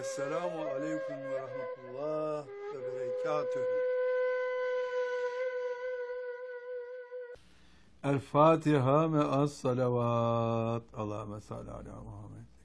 Esselamu aleyküm ve rahmetullah ve berekatühü. El Fatiha me'as salavat. Allahümme salli ala Muhammed.